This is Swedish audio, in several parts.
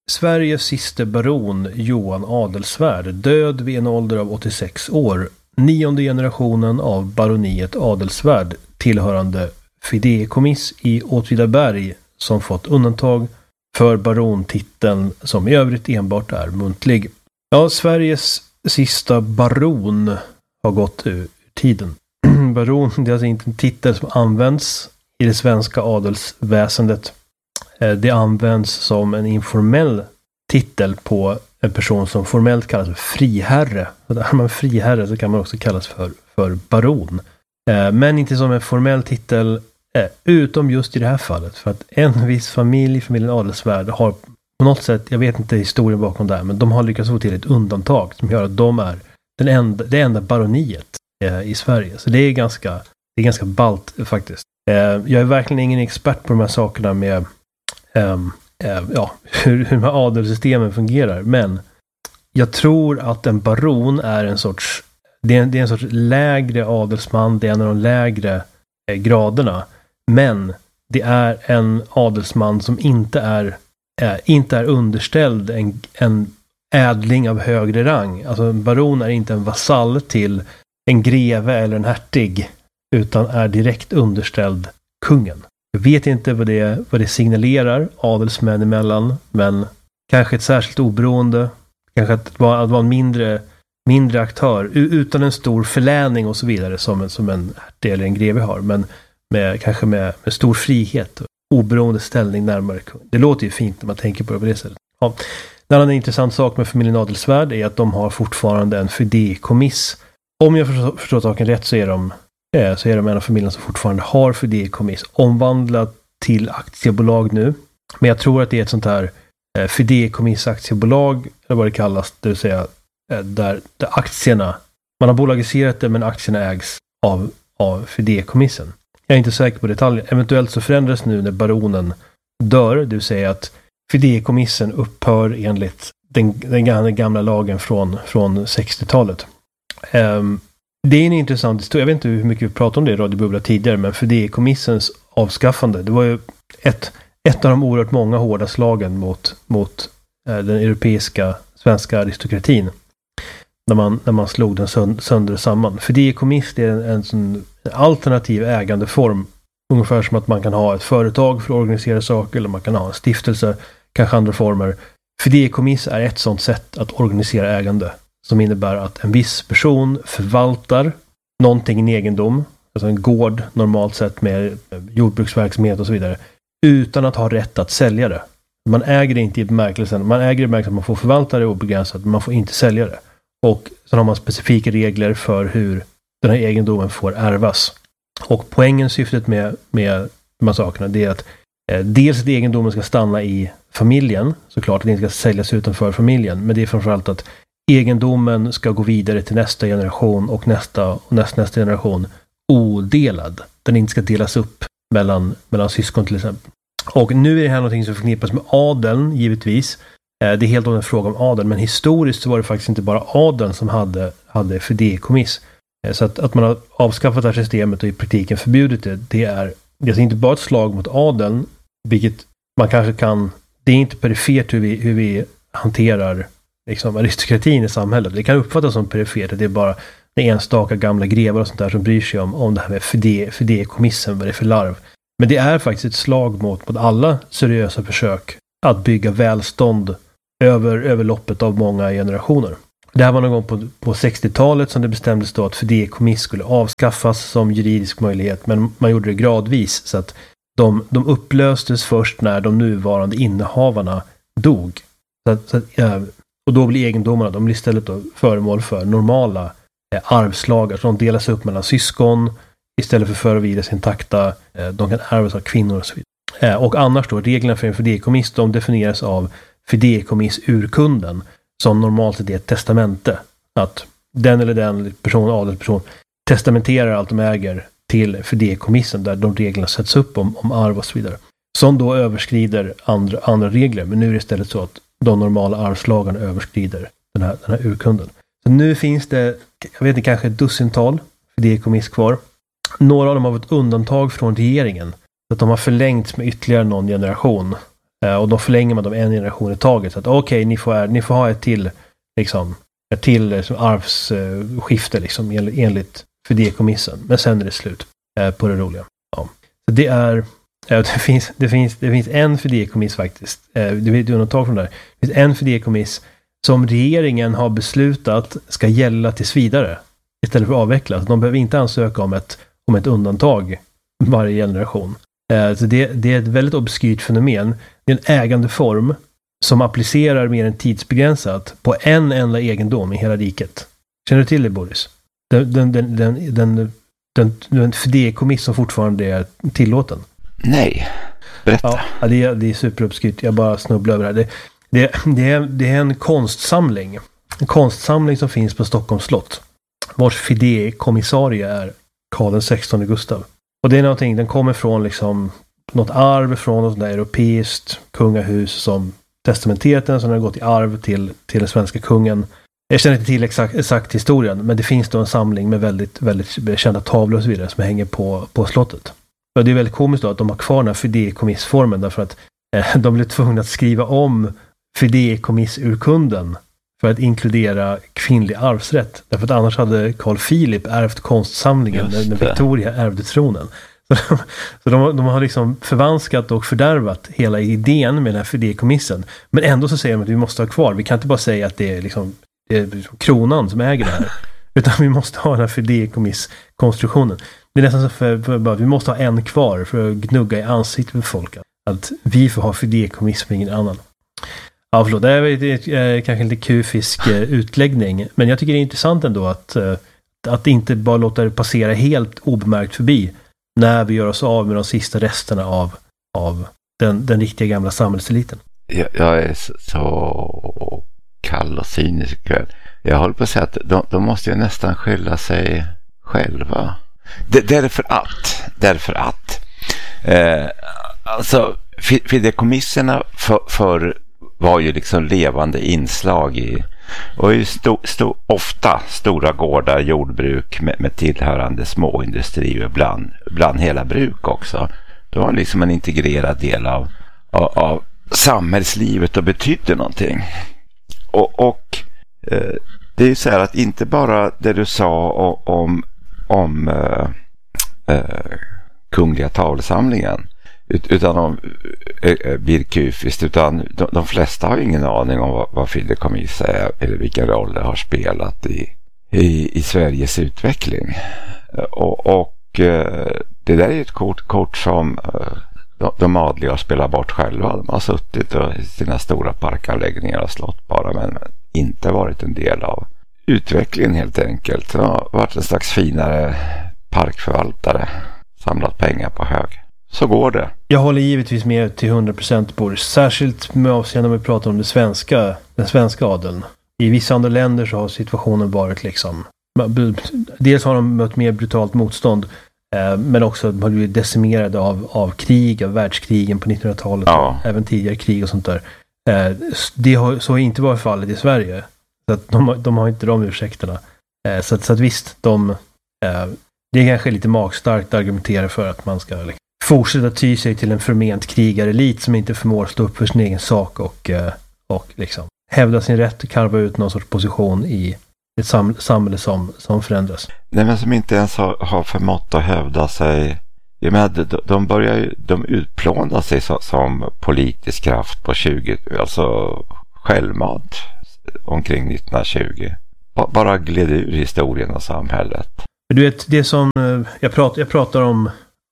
Sveriges sista baron Johan Adelsvärd död vid en ålder av 86 år. 9:e generationen av baroniet Adelsvärd tillhörande fideikommiss i Åtvidaberg som fått undantag för barontiteln som i övrigt enbart är muntlig. Ja, Sveriges sista baron har gått ur tiden. Baron, det är alltså inte en titel som används i det svenska adelsväsendet. Det används som en informell titel på en person som formellt kallas för friherre. Och är man friherre så kan man också kallas för baron. Men inte som en formell titel, utom just i det här fallet. För att en viss familjen Adelsvärd har på något sätt, jag vet inte historien bakom det här, men de har lyckats få till ett undantag som gör att de är det enda baroniet i Sverige. Så det är ganska ballt faktiskt. Jag är verkligen ingen expert på de här sakerna med hur de här adelssystemen fungerar, men jag tror att en baron är en sorts lägre adelsman, det är en av de lägre graderna, men det är en adelsman som inte är underställd en ädling av högre rang. Alltså en baron är inte en vasall till en greve eller en hertig, utan är direkt underställd kungen. Jag vet inte vad det signalerar adelsmän emellan, men kanske ett särskilt oberoende, kanske att vara en mindre aktör utan en stor förläning och så vidare som en hertig eller en greve har, men kanske med stor frihet och oberoende ställning närmare kung. Det låter ju fint när man tänker på det på det sättet. Ja. En annan intressant sak med familjen Adelsvärd är att de har fortfarande en fideikommiss. Om jag förstår saken rätt så är de en av familjerna som fortfarande har fideikommiss, omvandlat till aktiebolag nu. Men jag tror att det är ett sånt här fideikommiss-aktiebolag, eller vad det kallas, det vill säga där aktierna, man har bolagiserat det men aktierna ägs av fideikommissen. Jag är inte säker på detaljer. Eventuellt så förändras nu när baronen dör, det vill säga att fideikommissen upphör enligt den gamla lagen från 60-talet. Det är en intressant historia. Jag vet inte hur mycket vi pratade om det i Radio Bubbla tidigare, men fideikomissens avskaffande, det var ju ett av de oerhört många hårda slagen mot den europeiska svenska aristokratin. När man slog den sönder samman. Fideikommiss är en sån alternativ ägandeform. Ungefär som att man kan ha ett företag för att organisera saker, eller man kan ha en stiftelse, kanske andra former. Fideikommiss är ett sånt sätt att organisera ägande som innebär att en viss person förvaltar någonting i egendom, alltså en gård normalt sett med jordbruksverksamhet och så vidare, utan att ha rätt att sälja det. Man äger det inte i bemärkelsen, man äger det i bemärkelsen att man får förvalta det obegränsat, men man får inte sälja det. Och så har man specifika regler för hur den här egendomen får ärvas. Och poängen, syftet med de här sakerna, det är att dels att egendomen ska stanna i familjen, såklart att den inte ska säljas utanför familjen, men det är framförallt att egendomen ska gå vidare till nästa generation och nästa generation odelad. Den inte ska delas upp mellan syskon till exempel. Och nu är det här någonting som förknippas med adeln, givetvis. Det är helt en fråga om adeln, men historiskt så var det faktiskt inte bara adeln som hade fideikommiss. Så att man har avskaffat det här systemet och i praktiken förbjudit det är alltså inte bara ett slag mot adeln, vilket man kanske kan, det är inte perifert hur vi hanterar liksom aristokratin i samhället. Det kan uppfattas som perifert, det är bara det enstaka gamla grevar och sånt där som bryr sig om det här med fideikommissen, vad det är för larv. Men det är faktiskt ett slag mot alla seriösa försök att bygga välstånd över loppet av många generationer. Det här var någon gång på 60-talet som det bestämdes då att fideikommiss skulle avskaffas som juridisk möjlighet, men man gjorde det gradvis så att de upplöstes först när de nuvarande innehavarna dog. Och då blir egendomarna, de blir istället då föremål för normala arvslagar, så de delas upp mellan syskon istället för att föra vidare sin takta. De kan ärvas av kvinnor och så vidare. Och annars då, reglerna för en fideikommiss, de definieras av fideikommissurkunden som normalt är ett testamente. Att den eller den adelsperson testamenterar allt de äger till fideikommissen där de reglerna sätts upp om arv och så vidare. Som då överskrider andra regler, men nu är det istället så att de normala arvslagarna överskrider den här urkunden. Så nu finns det, jag vet inte, kanske ett dussintal fideikommiss kvar. Några av dem har fått undantag från regeringen. Så att de har förlängts med ytterligare någon generation. Och då förlänger man dem en generation i taget. Så att okej, ni får ha ett till arvsskifte liksom, enligt fideikommissen. Men sen är det slut på det roliga. Ja. Så det är... Det finns en fideikommiss faktiskt. Det är ett undantag från det här. Det finns en fideikommiss som regeringen har beslutat ska gälla tills vidare istället för att avvecklas. De behöver inte ansöka om ett undantag varje generation. Så det är ett väldigt obskyrt fenomen. Det är en ägandeform som applicerar mer än tidsbegränsat på en enda egendom i hela riket. Känner du till det, Boris? Den fideikommiss som fortfarande är tillåten. Nej, berätta. Ja, det är superobskyrt. Jag bara snubblar över det. Det är en konstsamling. En konstsamling som finns på Stockholms slott. Vars fideikommissarie är Karl XVI Gustav. Och det är någonting, den kommer från liksom något arv från något där europeiskt kungahus som testamenterat den, som har gått i arv till den svenska kungen. Jag känner inte till exakt historien, men det finns då en samling med väldigt, väldigt kända tavlor och så vidare som hänger på slottet. Och det är väldigt komiskt då att de har kvar den här fideikommissformen därför att de blev tvungna att skriva om fideikomissurkunden för att inkludera kvinnlig arvsrätt. Därför att annars hade Carl Philip ärvt konstsamlingen när Victoria ärvde tronen. Så de har liksom förvanskat och fördärvat hela idén med den här fideikommissen. Men ändå så säger de att vi måste ha kvar. Vi kan inte bara säga att det är kronan som äger det här. Utan vi måste ha den här fideikomisskonstruktionen. Det är nästan så för vi måste ha en kvar för att gnugga i ansiktet för folk. Att vi får ha fideikommiss med ingen annan. Ja, förlåt. Det är kanske lite kufisk utläggning. Men jag tycker det är intressant ändå att inte bara låta det passera helt obemärkt förbi när vi gör oss av med de sista resterna av den riktiga gamla samhällseliten. Jag är så kall och cynisk. Jag håller på att säga att de måste ju nästan skylla sig själva. Därför att alltså fideikommisserna för var ju liksom levande inslag i och ju ofta stora gårdar, jordbruk med tillhörande småindustri och bland hela bruk också. Det var liksom en integrerad del av samhällslivet och betydde någonting. Och det är ju så här att inte bara det du sa om kungliga tavlesamlingen utan om Birkufist, utan de flesta har ingen aning om vad fideikommiss är eller vilken roll det har spelat i Sveriges utveckling. Och det där är ett kort som de adliga har spelat bort själva. De har suttit i sina stora parkanläggningar och slott bara, men inte varit en del av utvecklingen helt enkelt. De har varit en slags finare parkförvaltare, samlat pengar på hög. Så går det. Jag håller givetvis med till 100% Boris. Särskilt med avseende när vi pratar om den svenska adeln. I vissa andra länder så har situationen varit liksom... Dels har de mött mer brutalt motstånd. Men också har blivit decimerade av krig, av världskrigen på 1900-talet. Ja. Även tidigare krig och sånt där. Så har inte varit fallet i Sverige. Så att de har inte de ursäkterna. Så att visst, det är kanske lite magstarkt att argumentera för att man ska fortsätta ty sig till en förment krigarelit som inte förmår stå upp för sin egen sak och liksom hävda sin rätt och karva ut någon sorts position i ett samhälle som förändras. Nej, men som inte ens har förmått att hävda sig. Jag menar, de utplånar sig som politisk kraft på 20, alltså självmant omkring 1920. Bara gled ur historien och samhället. Du vet, det som jag pratar om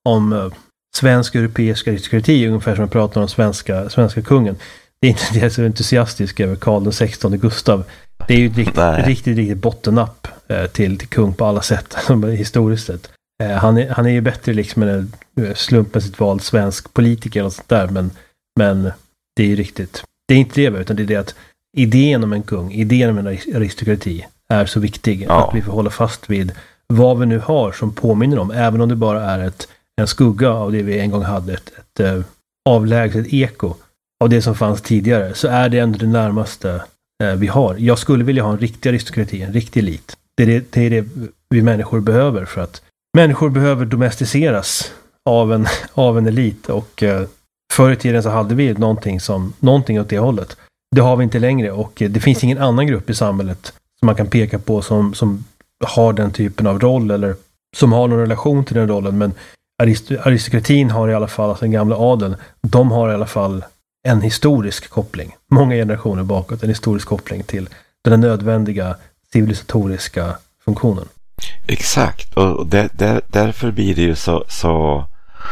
svensk europeisk aristokrati ungefär som jag pratar om svenska kungen. Det är inte det jag är så entusiastisk över Karl XVI Gustav. Det är ju ett riktigt bottennapp till kung på alla sätt, historiskt sett. Han är ju bättre liksom än en slumpmässigt vald svensk politiker och sånt där, men det är ju riktigt. Det är inte det, utan det är det att idén om en kung, idén om en aristokrati är så viktig att vi får hålla fast vid vad vi nu har som påminner om, även om det bara är en skugga av det vi en gång hade, ett avlägset eko av det som fanns tidigare, så är det ändå det närmaste vi har. Jag skulle vilja ha en riktig aristokrati, en riktig elit. Det är det vi människor behöver, för att människor behöver domesticeras av en elit, och Förr i tiden så hade vi någonting åt det hållet. Det har vi inte längre, och det finns ingen annan grupp i samhället som man kan peka på som har den typen av roll eller som har någon relation till den rollen. Men aristokratin har i alla fall, alltså den gamla adeln, de har i alla fall en historisk koppling. Många generationer bakåt, en historisk koppling till den nödvändiga civilisatoriska funktionen. Exakt, och därför blir det ju så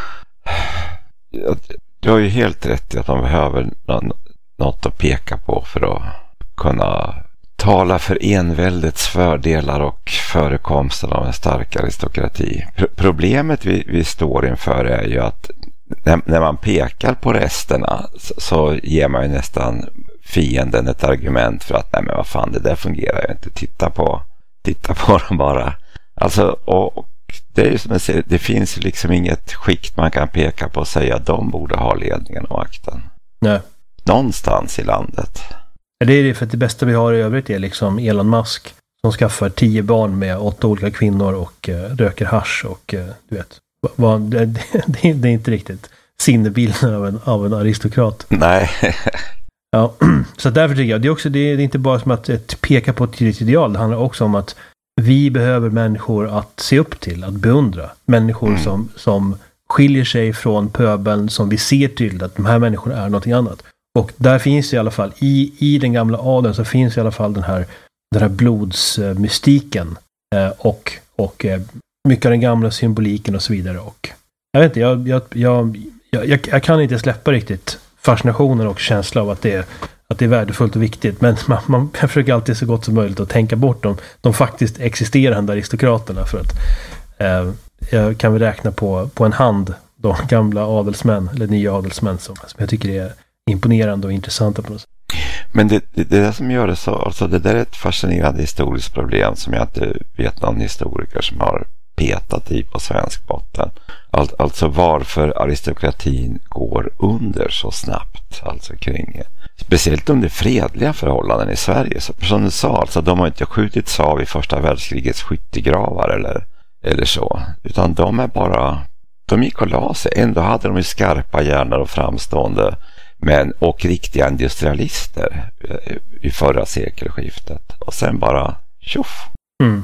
du har ju helt rätt i att man behöver något att peka på för att kunna tala för enväldets fördelar och förekomsten av en stark aristokrati. Problemet vi står inför är ju att när man pekar på resterna så ger man ju nästan fienden ett argument för att nej men vad fan, det där fungerar ju inte. Titta på dem bara. Alltså, och det är ju som jag säger, det finns ju liksom inget skikt man kan peka på och säga att de borde ha ledningen och makten. Nej. Någonstans i landet. Det är det, för att det bästa vi har i övrigt är liksom Elon Musk som skaffar 10 barn med 8 olika kvinnor och röker hasch och du vet. Det är inte riktigt sinnebilden av en aristokrat. Nej. Ja, så därför tycker jag, det är inte bara som att peka på ett tydligt ideal, det handlar också om att vi behöver människor att se upp till, att beundra. Människor som skiljer sig från pöbeln, som vi ser tydligt att de här människorna är någonting annat. Och där finns i alla fall, i den gamla adeln så finns i alla fall den här blodsmystiken och mycket av den gamla symboliken och så vidare. Och jag vet inte, jag kan inte släppa riktigt fascinationen och känslan av att det är värdefullt och viktigt, men man försöker alltid så gott som möjligt att tänka bort de faktiskt existerande aristokraterna, för att jag kan väl räkna på en hand de gamla adelsmän eller nya adelsmän som jag tycker är imponerande och intressanta på något sätt. Men det som gör det så, alltså det där är ett fascinerande historiskt problem som jag inte vet någon historiker som har petat i på svensk botten. Alltså varför aristokratin går under så snabbt, alltså kring, speciellt under fredliga förhållanden i Sverige. Så, som du sa, alltså de har inte skjutits av i första världskrigets skyttegravar eller så, utan de gick och la sig. Ändå hade de ju skarpa hjärnor och framstående män och riktiga industrialister i förra sekelskiftet. Och sen bara tjoff. Mm.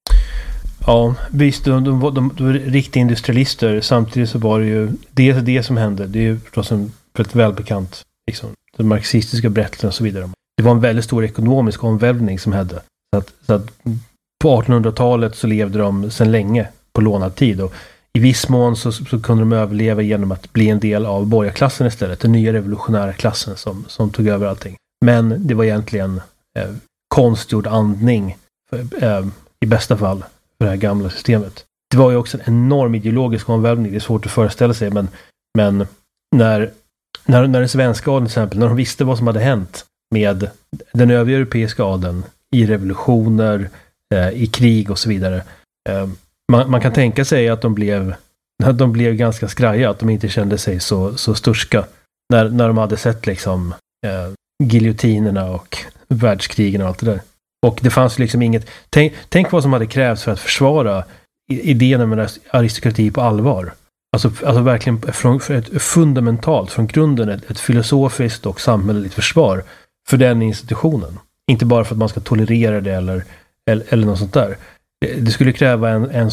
Ja, visst, de var riktiga industrialister. Samtidigt så var det ju det som hände. Det är ju förstås en väldigt välbekant liksom, den marxistiska berättelsen och så vidare. Det var en väldigt stor ekonomisk omvälvning som hände. Så att på 1800-talet så levde de sedan länge på lånad tid, och i viss mån så kunde de överleva genom att bli en del av borgarklassen istället. Den nya revolutionära klassen som tog över allting. Men det var egentligen konstgjord andning i bästa fall för det här gamla systemet. Det var ju också en enorm ideologisk omvälvning. Det är svårt att föreställa sig, men när den svenska adeln till exempel, när de visste vad som hade hänt med den övriga europeiska adeln i revolutioner, i krig och så vidare. Man kan tänka sig att de blev ganska skraja, att de inte kände sig så sturska när de hade sett liksom giljotinerna och världskrigen och allt det där. Och det fanns liksom inget... Tänk vad som hade krävts för att försvara idén med aristokrati på allvar. Alltså verkligen fundamentalt, från grunden ett filosofiskt och samhälleligt försvar för den institutionen. Inte bara för att man ska tolerera det eller något sånt där. Det skulle kräva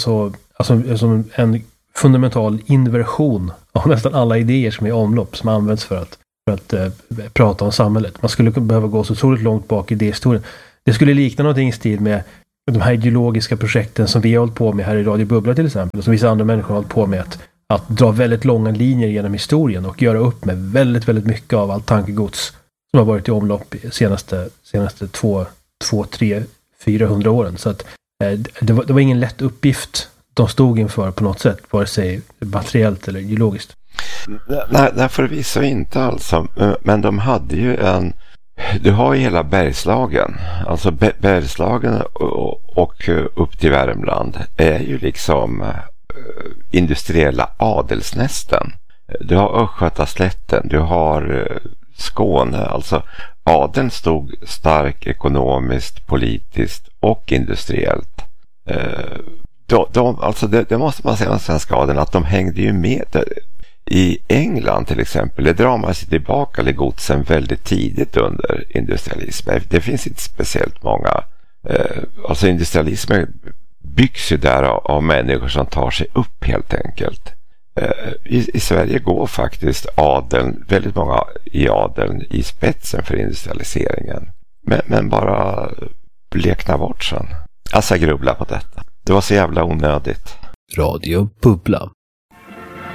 en fundamental inversion av nästan alla idéer som är i omlopp, som används för att prata om samhället. Man skulle behöva gå så otroligt långt bak i idéhistorien. Det skulle likna någonting i stil med de här ideologiska projekten som vi har hållit på med här i Radio Bubbla till exempel, och som vissa andra människor har hållit på med att dra väldigt långa linjer genom historien och göra upp med väldigt, väldigt mycket av allt tankegods som har varit i omlopp i senaste 2, 3, 400 åren. Så att det var ingen lätt uppgift de stod inför på något sätt, vare sig materiellt eller ideologiskt. Nej, förvisso inte alltså. Men de hade ju du har ju hela Bergslagen. Alltså Bergslagen och upp till Värmland är ju liksom industriella adelsnästen. Du har Östgötaslätten, du har Skåne. Alltså adeln stod stark ekonomiskt, politiskt och industriellt. Alltså det måste man säga om svenska adeln, att de hängde ju med. i England till exempel, det drar man sig tillbaka till godsen väldigt tidigt under industrialismen. Det finns inte speciellt många. Alltså industrialismen byggs ju där av människor som tar sig upp helt enkelt. I Sverige går faktiskt adeln, väldigt många i adeln i spetsen för industrialiseringen. Men bara blekna bort sen. Alltså jag grubblar på detta. Det var så jävla onödigt. Radio Bubbla.